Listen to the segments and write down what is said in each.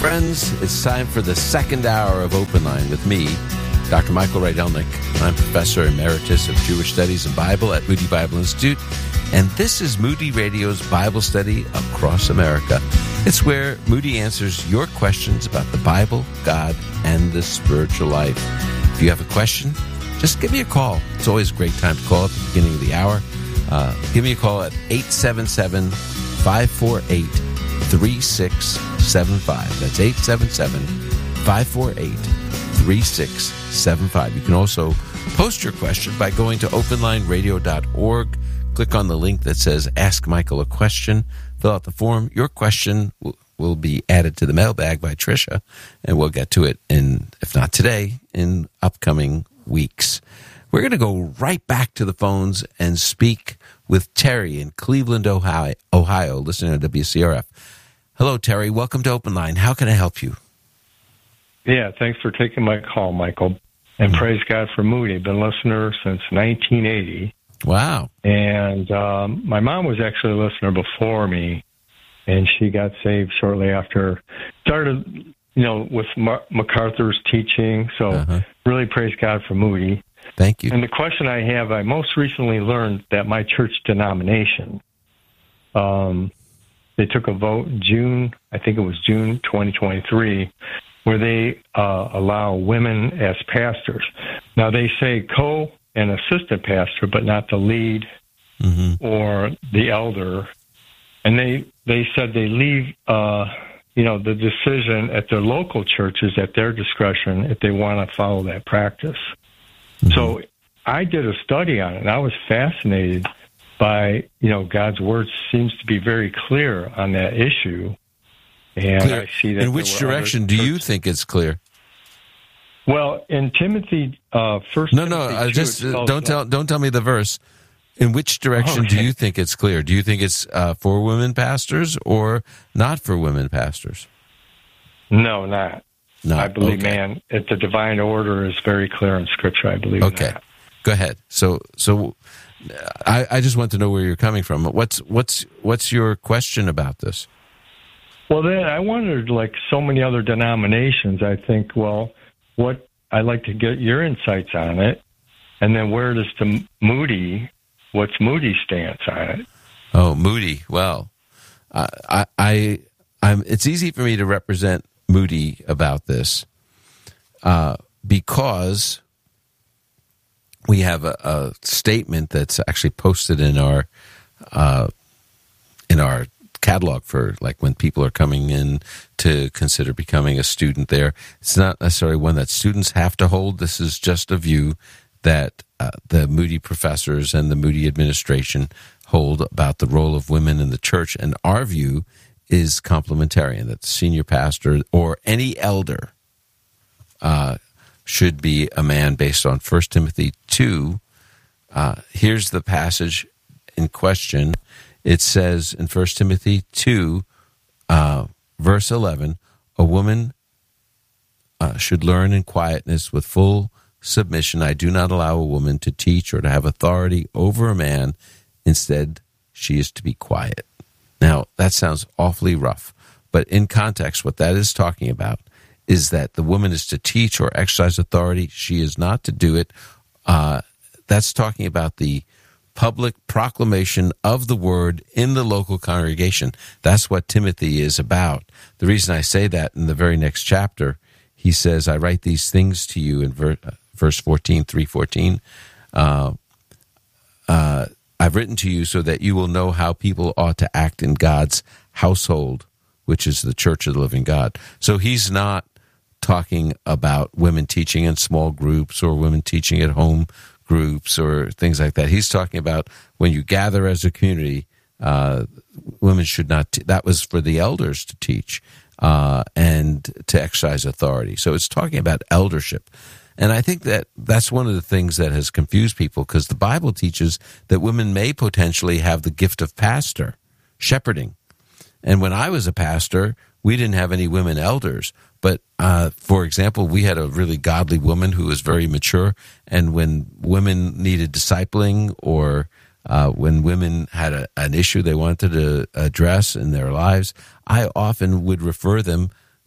Friends, it's time for the second hour of Open Line with me, Dr. Michael Rydelnik. I'm Professor Emeritus of Jewish Studies and Bible at Moody Bible Institute, and this is Moody Radio's Bible Study Across America. It's where Moody answers your questions about the Bible, God, and the spiritual life. If you have a question, just give me a call. It's always a great time to call at the beginning of the hour. Give me a call at 877-548-3675. That's 877-548-3675. You can also post your question by going to openlineradio.org. Click on the link that says Ask Michael a Question. Fill out the form. Your question will be added to the mailbag by Tricia, and we'll get to it if not today, in upcoming weeks. We're going to go right back to the phones and speak with Terry in Cleveland, Ohio, listening to WCRF. Hello, Terry. Welcome to Open Line. How can I help you? Yeah, thanks for taking my call, Michael. And praise God for Moody. Been a listener since 1980. Wow. And my mom was actually a listener before me, and she got saved shortly after. Started, with MacArthur's teaching. So really praise God for Moody. Thank you. And the question I have, I most recently learned that my church denomination, they took a vote in June 2023, where they allow women as pastors. Now, they say co- and assistant pastor, but not the lead or the elder. And they said they leave, the decision at their local churches at their discretion if they want to follow that practice. So I did a study on it, and I was fascinated by, God's word seems to be very clear on that issue. And clear. I see that. In which direction do you think it's clear? Well, in Timothy, first. No. Don't tell me the verse. In which direction do you think it's clear? Do you think it's for women pastors or not for women pastors? No, not. No, I believe, the divine order is very clear in Scripture. I believe. Okay, go ahead. So I just want to know where you're coming from. What's your question about this? Well, then I wondered, like so many other denominations, I think, what I'd like to get your insights on it, and then where does what's Moody's stance on it? Oh, Moody. Well, it's easy for me to represent Moody about this because we have a statement that's actually posted in our catalog for like when people are coming in to consider becoming a student there. It's not necessarily one that students have to hold. This is just a view that the Moody professors and the Moody administration hold about the role of women in the church. And our view is complementarian, that the senior pastor or any elder should be a man based on 1 Timothy 2. Here's the passage in question. It says in 1 Timothy 2, verse 11, a woman should learn in quietness with full submission. I do not allow a woman to teach or to have authority over a man. Instead, she is to be quiet. Now, that sounds awfully rough, but in context, what that is talking about is that the woman is to teach or exercise authority. She is not to do it. That's talking about the public proclamation of the word in the local congregation. That's what Timothy is about. The reason I say that in the very next chapter, he says, I write these things to you in verse 14, 3:14. I've written to you so that you will know how people ought to act in God's household, which is the church of the living God. So he's not talking about women teaching in small groups or women teaching at home groups or things like that. He's talking about when you gather as a community, women should not, that was for the elders to teach and to exercise authority. So it's talking about eldership. And I think that that's one of the things that has confused people, because the Bible teaches that women may potentially have the gift of pastor, shepherding. And when I was a pastor, we didn't have any women elders. But, for example, we had a really godly woman who was very mature. And when women needed discipling or when women had an issue they wanted to address in their lives, I often would refer them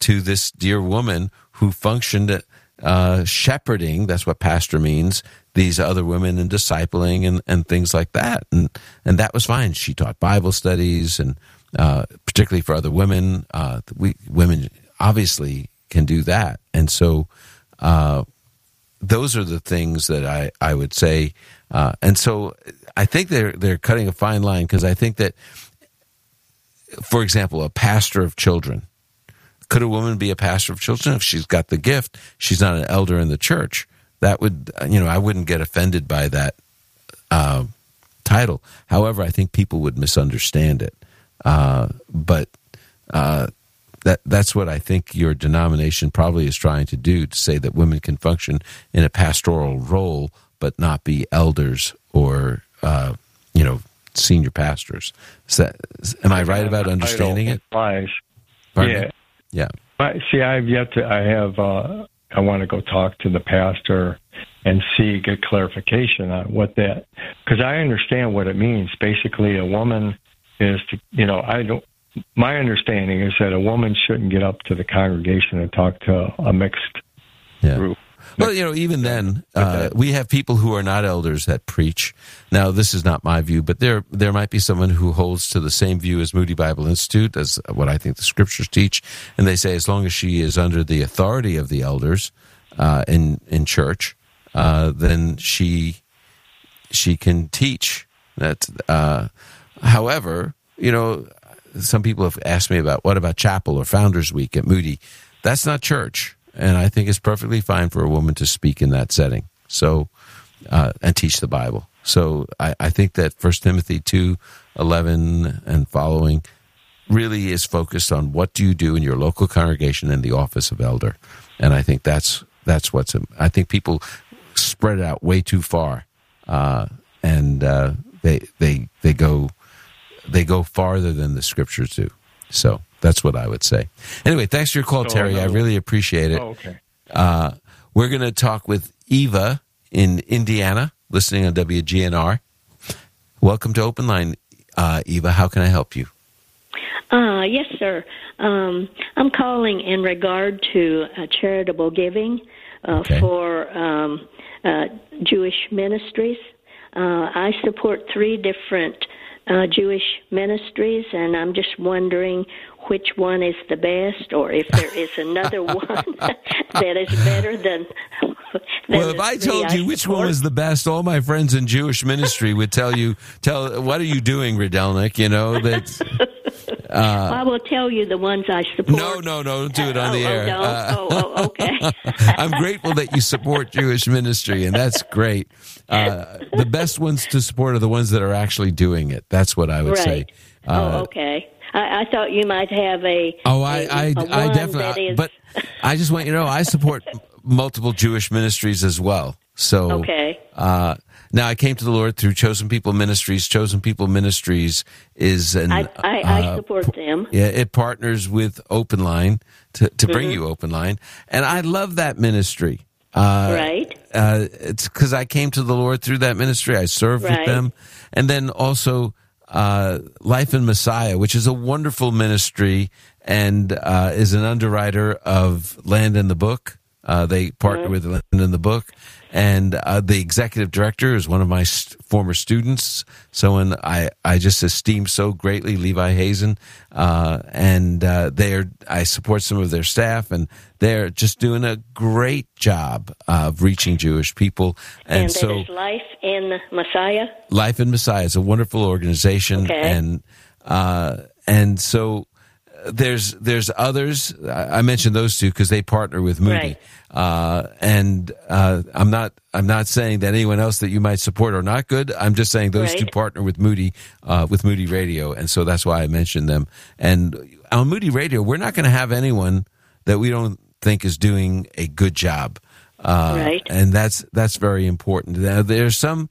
to this dear woman who functioned shepherding, that's what pastor means, these other women and discipling and things like that. And that was fine. She taught Bible studies, and particularly for other women. Women obviously can do that. And so those are the things that I would say. And so I think they're cutting a fine line, because I think that, for example, a pastor of children. Could a woman be a pastor of children if she's got the gift? She's not an elder in the church. That would, I wouldn't get offended by that title. However, I think people would misunderstand it. But that's what I think your denomination probably is trying to do, to say that women can function in a pastoral role but not be elders or, senior pastors. Am I right about understanding it? Pardon me? Yeah. See, I want to go talk to the pastor and get clarification on what that, because I understand what it means. Basically, a woman is my understanding is that a woman shouldn't get up to the congregation and talk to a mixed group. Well, even then, we have people who are not elders that preach. Now, this is not my view, but there might be someone who holds to the same view as Moody Bible Institute, as what I think the scriptures teach, and they say as long as she is under the authority of the elders in church, then she can teach. However, some people have asked me about, what about chapel or Founders Week at Moody? That's not church. And I think it's perfectly fine for a woman to speak in that setting, and teach the Bible. So I think that 1 Timothy 2:11 and following really is focused on what do you do in your local congregation in the office of elder. And I think that's what's. I think people spread it out way too far, and they go farther than the scriptures do. So that's what I would say. Anyway, thanks for your call, Terry. I really appreciate it. Oh, okay. We're going to talk with Eva in Indiana, listening on WGNR. Welcome to Open Line, Eva. How can I help you? Yes, sir. I'm calling in regard to charitable giving for Jewish ministries. I support 3 different Jewish ministries, and I'm just wondering which one is the best, or if there is another one that is better than well, if I told you which one was the best, all my friends in Jewish ministry would tell what are you doing, Rydelnik? I will tell you the ones I support. No, don't do it on the air. Okay. I'm grateful that you support Jewish ministry, and that's great. The best ones to support are the ones that are actually doing it. That's what I would say. Okay. I thought you might have a. I definitely. But I just want you to know I support multiple Jewish ministries as well. So okay. Now I came to the Lord through Chosen People Ministries. Chosen People Ministries is an. I support them. Yeah, it partners with Open Line to bring you Open Line, and I love that ministry. Right. It's because I came to the Lord through that ministry. I served with them, and then also Life in Messiah, which is a wonderful ministry and is an underwriter of Land in the Book. They partner with Land in the Book, and the executive director is one of my former students, someone I just esteem so greatly, Levi Hazen, and I support some of their staff, and they're just doing a great job of reaching Jewish people. And so, that is Life in Messiah? Life in Messiah is a wonderful organization, and so there's others. I mentioned those 2 because they partner with Moody, and I'm not saying that anyone else that you might support are not good. I'm just saying those 2 partner with Moody Radio, and so that's why I mentioned them. And on Moody Radio, we're not going to have anyone that we don't think is doing a good job, and that's very important. Now, there's some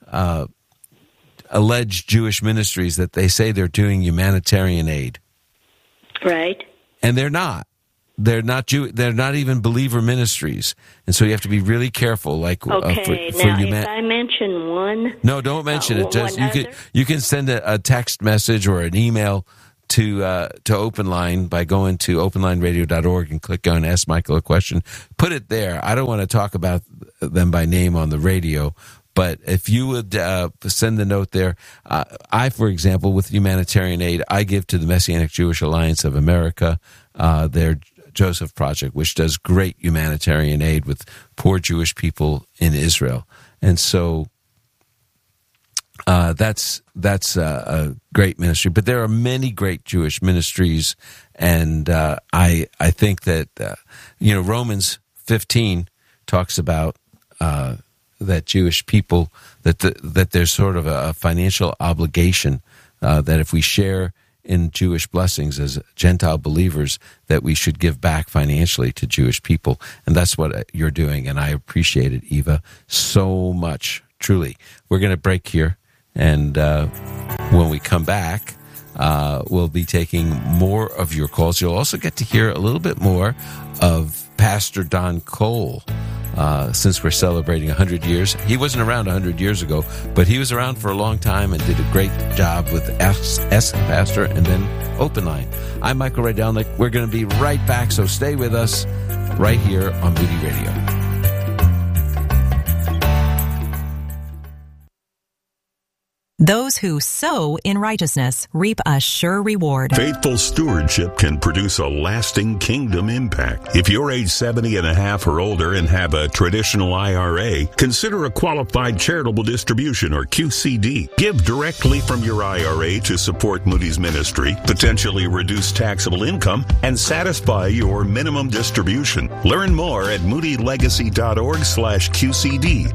alleged Jewish ministries that they say they're doing humanitarian aid. Right. And they're not. They're not They're not even believer ministries, and so you have to be really careful. Like, now, if I mention one, no, don't mention it. Just you can send a text message or an email to Open Line by going to openlineradio.org and click on Ask Michael a Question. Put it there. I don't want to talk about them by name on the radio, but if you would send the note there. I, for example, with humanitarian aid, I give to the Messianic Jewish Alliance of America, their Joseph Project, which does great humanitarian aid with poor Jewish people in Israel. And so that's a great ministry. But there are many great Jewish ministries, and I think that Romans 15 talks about that Jewish people, that there's sort of a financial obligation that if we share in Jewish blessings as Gentile believers, that we should give back financially to Jewish people. And that's what you're doing, and I appreciate it, Eva, so much, truly. We're going to break here, and when we come back, we'll be taking more of your calls. You'll also get to hear a little bit more of Pastor Don Cole, since we're celebrating 100 years. He wasn't around 100 years ago, but he was around for a long time and did a great job with Ask Pastor and then Open Line. I'm Michael Rydelnik. We're going to be right back, so stay with us right here on Moody Radio. Those who sow in righteousness reap a sure reward. Faithful stewardship can produce a lasting kingdom impact. If you're age 70 and a half or older and have a traditional IRA, consider a qualified charitable distribution, or QCD. Give directly from your IRA to support Moody's ministry, potentially reduce taxable income, and satisfy your minimum distribution. Learn more at moodylegacy.org/QCD.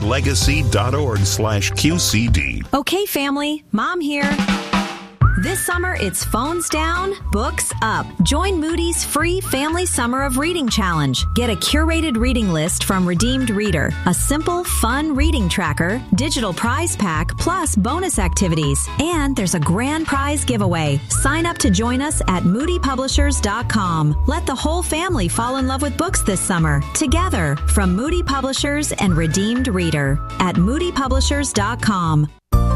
moodylegacy.org/QCD. Okay, family, Mom here. This summer, it's phones down, books up. Join Moody's free Family Summer of Reading Challenge. Get a curated reading list from Redeemed Reader, a simple, fun reading tracker, digital prize pack, plus bonus activities. And there's a grand prize giveaway. Sign up to join us at moodypublishers.com. Let the whole family fall in love with books this summer. Together, from Moody Publishers and Redeemed Reader at moodypublishers.com.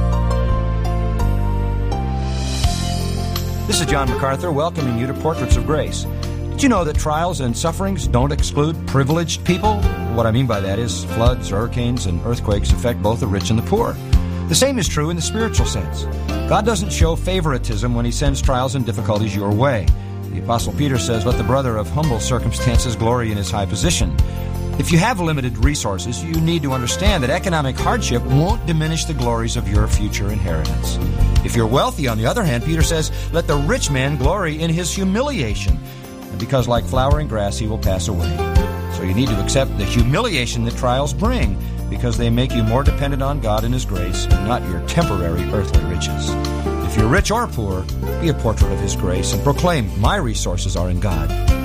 This is John MacArthur welcoming you to Portraits of Grace. Did you know that trials and sufferings don't exclude privileged people? What I mean by that is floods, hurricanes, and earthquakes affect both the rich and the poor. The same is true in the spiritual sense. God doesn't show favoritism when he sends trials and difficulties your way. The Apostle Peter says, "Let the brother of humble circumstances glory in his high position." If you have limited resources, you need to understand that economic hardship won't diminish the glories of your future inheritance. If you're wealthy, on the other hand, Peter says, "Let the rich man glory in his humiliation, because like flowering grass he will pass away." So you need to accept the humiliation that trials bring, because they make you more dependent on God and his grace, and not your temporary earthly riches. If you're rich or poor, be a portrait of his grace and proclaim, "My resources are in God."